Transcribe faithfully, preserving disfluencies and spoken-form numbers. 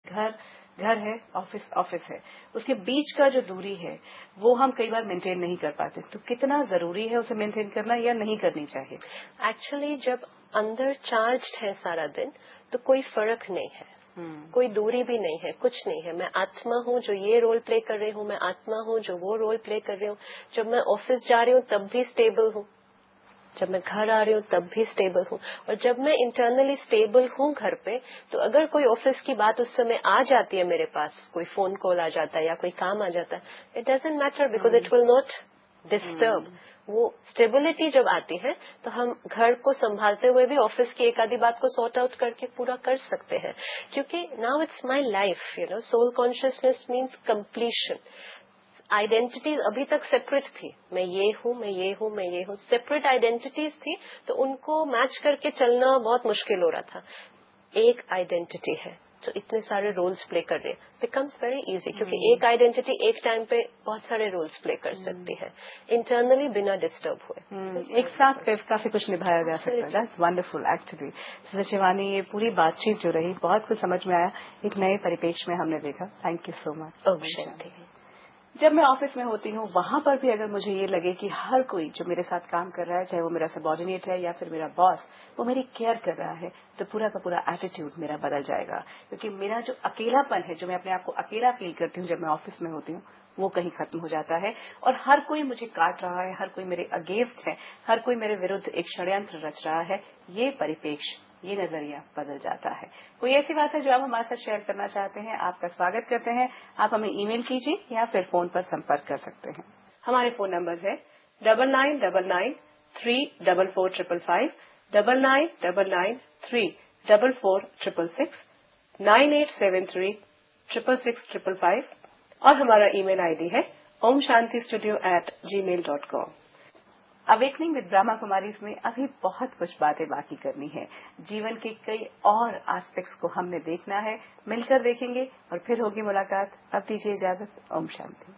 घर घर है, ऑफिस ऑफिस है, उसके बीच का जो दूरी है वो हम कई बार मेंटेन नहीं कर पाते। तो कितना जरूरी है उसे मेंटेन करना या नहीं करनी चाहिए? एक्चुअली जब अंदर चार्ज्ड है सारा दिन तो कोई फर्क नहीं है, hmm. कोई दूरी भी नहीं है, कुछ नहीं है। मैं आत्मा हूँ जो ये रोल प्ले कर रही हूँ, मैं आत्मा हूँ जो वो रोल प्ले कर रही हूँ। जब मैं ऑफिस जा रही हूँ तब भी स्टेबल हूँ, जब मैं घर आ रही हूँ तब भी स्टेबल हूँ। और जब मैं इंटरनली स्टेबल हूँ घर पे, तो अगर कोई ऑफिस की बात उस समय आ जाती है मेरे पास, कोई फोन कॉल आ जाता है या कोई काम आ जाता है, it doesn't matter because it will not disturb. वो स्टेबिलिटी जब आती है तो हम घर को संभालते हुए भी ऑफिस की एक आधी बात को सॉर्ट आउट करके पूरा कर सकते हैं। क्योंकि now it's my life, you know, soul consciousness means completion. Identities अभी तक सेपरेट थी, मैं ये हूँ, मैं ये हूँ, मैं ये हूँ, सेपरेट आइडेंटिटीज थी, तो उनको मैच करके चलना बहुत मुश्किल हो रहा था। एक आइडेंटिटी है जो इतने सारे रोल्स प्ले कर रहे हैं, बिकम्स वेरी इजी, क्योंकि hmm. एक आइडेंटिटी एक टाइम पे बहुत सारे रोल्स प्ले कर hmm. सकती है इंटरनली बिना डिस्टर्ब हुए। hmm. so, एक साथ काफी कुछ निभाया जा सकता है। That's wonderful actually. शिवानी, ये पूरी बातचीत जो रही बहुत कुछ समझ में आया, एक नए परिपेक्ष में हमने देखा। Thank you so much. Om Shanti. जब मैं ऑफिस में होती हूँ वहां पर भी अगर मुझे ये लगे कि हर कोई जो मेरे साथ काम कर रहा है, चाहे वो मेरा सबॉर्डिनेट है या फिर मेरा बॉस, वो मेरी केयर कर रहा है, तो पूरा का पूरा एटीट्यूड मेरा बदल जाएगा। क्योंकि मेरा जो अकेलापन है, जो मैं अपने आप को अकेला फील करती हूँ जब मैं ऑफिस में होती हूँ, वो कहीं खत्म हो जाता है। और हर कोई मुझे काट रहा है, हर कोई मेरे अगेंस्ट है, हर कोई मेरे विरुद्ध एक षड्यंत्र रच रहा है, ये परिपेक्ष, ये नजरिया बदल जाता है। कोई ऐसी बात है जो आप हमारे साथ शेयर करना चाहते हैं, आपका स्वागत करते हैं। आप हमें ईमेल कीजिए या फिर फोन पर संपर्क कर सकते हैं। हमारे फोन नंबर है double nine double nine three double four triple five, double nine double nine three double four triple six, nine eight seven three triple six triple five, और हमारा ईमेल आईडी है Om Shanti studio eight ji mail dot com. Awakening with Brahma Kumari में अभी बहुत कुछ बातें बाकी करनी है। जीवन के कई और एस्पेक्ट्स को हमने देखना है, मिलकर देखेंगे और फिर होगी मुलाकात। अब दीजिए इजाजत। ओम शांति।